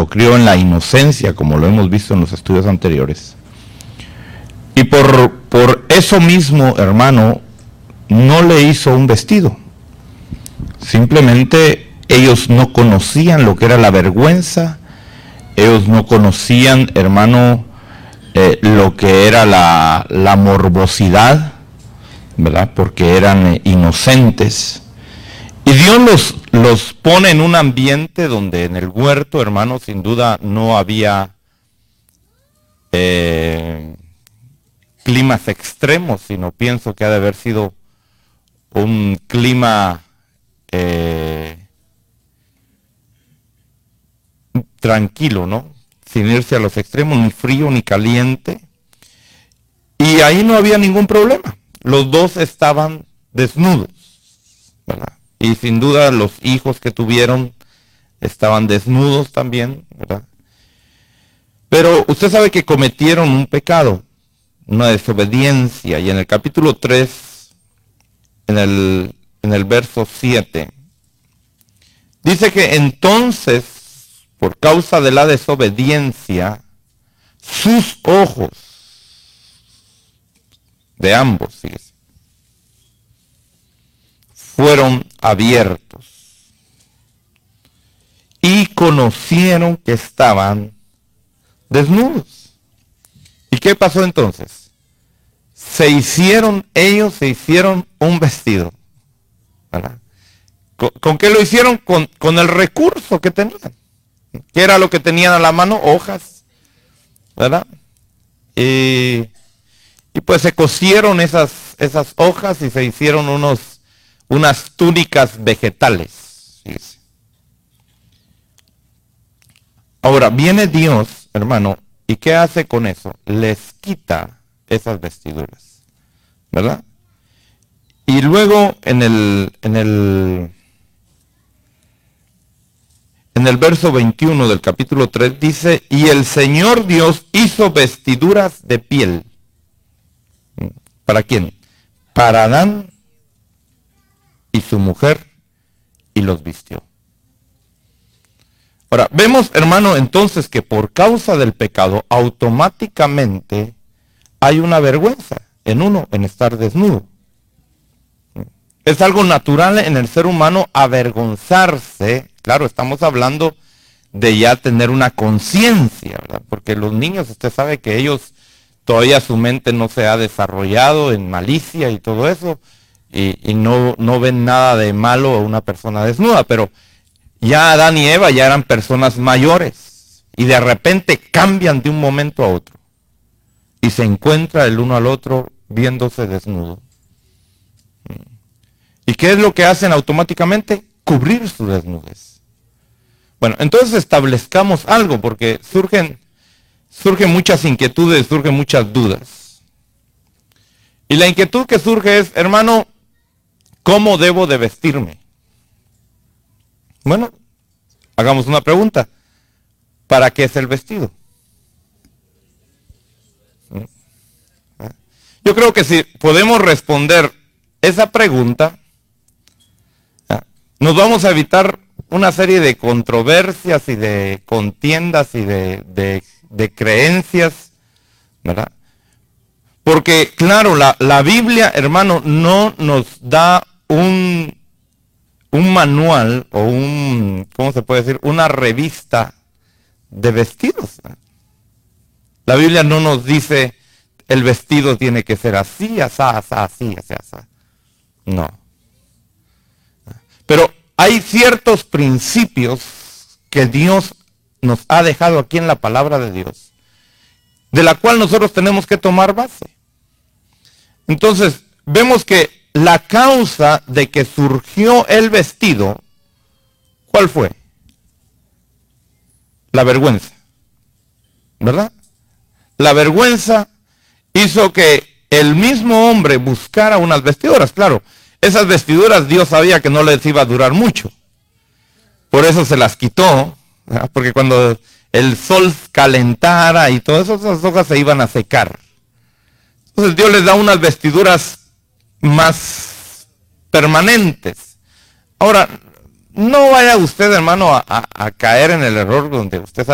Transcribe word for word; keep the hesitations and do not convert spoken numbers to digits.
lo crió en la inocencia, como lo hemos visto en los estudios anteriores. Y por, por eso mismo, hermano, no le hizo un vestido. Simplemente ellos no conocían lo que era la vergüenza, ellos no conocían, hermano, eh, lo que era la, la morbosidad, ¿verdad? Porque eran eh, inocentes. Y Dios los, los pone en un ambiente donde en el huerto, hermano, sin duda no había eh, climas extremos, sino pienso que ha de haber sido un clima eh, tranquilo, ¿no? Sin irse a los extremos, ni frío ni caliente. Y ahí no había ningún problema. Los dos estaban desnudos, ¿verdad? Y sin duda los hijos que tuvieron estaban desnudos también, ¿verdad? Pero usted sabe que cometieron un pecado, una desobediencia. Y en el capítulo tres, en el, en el verso siete, dice que entonces, por causa de la desobediencia, sus ojos, de ambos, fíjese, fueron abiertos y conocieron que estaban desnudos. ¿Y qué pasó entonces? Se hicieron, ellos se hicieron un vestido, ¿verdad? ¿Con, ¿con qué lo hicieron? Con, con el recurso que tenían. ¿Qué era lo que tenían a la mano? Hojas, ¿verdad? Y, y pues se cosieron esas, esas hojas y se hicieron unos unas túnicas vegetales. Fíjese. Ahora, viene Dios, hermano, ¿y qué hace con eso? Les quita esas vestiduras, ¿verdad? Y luego en el, en el, en el verso veintiuno del capítulo tres dice, y el Señor Dios hizo vestiduras de piel. ¿Para quién? Para Adán y su mujer, y los vistió. Ahora, vemos, hermano, entonces que por causa del pecado, automáticamente hay una vergüenza en uno, en estar desnudo. Es algo natural en el ser humano avergonzarse. Claro, estamos hablando de ya tener una conciencia, ¿verdad? Porque los niños, usted sabe que ellos, todavía su mente no se ha desarrollado en malicia y todo eso, y, y no, no ven nada de malo a una persona desnuda, pero ya Adán y Eva ya eran personas mayores, y de repente cambian de un momento a otro, y se encuentra el uno al otro viéndose desnudo. ¿Y qué es lo que hacen automáticamente? Cubrir su desnudez. Bueno, entonces establezcamos algo, porque surgen, surgen muchas inquietudes, surgen muchas dudas. Y la inquietud que surge es, hermano, ¿cómo debo de vestirme? Bueno, hagamos una pregunta. ¿Para qué es el vestido? Yo creo que si podemos responder esa pregunta, nos vamos a evitar una serie de controversias y de contiendas y de, de, de creencias, ¿verdad? Porque, claro, la, la Biblia, hermano, no nos da un, un manual o un, ¿cómo se puede decir? Una revista de vestidos. La Biblia no nos dice, el vestido tiene que ser así, así, así, así, así, así. No. Pero hay ciertos principios que Dios nos ha dejado aquí en la palabra de Dios, de la cual nosotros tenemos que tomar base. Entonces, vemos que la causa de que surgió el vestido, ¿cuál fue? La vergüenza, ¿verdad? La vergüenza hizo que el mismo hombre buscara unas vestiduras. Claro, esas vestiduras Dios sabía que no les iba a durar mucho. Por eso se las quitó, ¿verdad? Porque cuando el sol calentara y todas esas hojas se iban a secar. Entonces Dios les da unas vestiduras más permanentes. Ahora, no vaya usted, hermano, a, a, a caer en el error donde usted sabe